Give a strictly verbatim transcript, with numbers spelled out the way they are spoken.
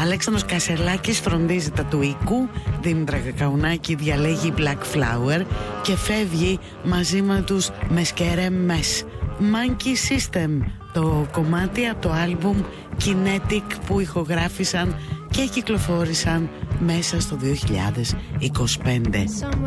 Αλέξανδρος Κασελάκης φροντίζει τα του οίκου, Δήμητρα Κακαουνάκη διαλέγει Black Flower και φεύγει μαζί με τους Μεσκερέμες. Monkey System, το κομμάτι από το άλμπουμ Kinetic που ηχογράφησαν και κυκλοφόρησαν μέσα στο δύο χιλιάδες είκοσι πέντε.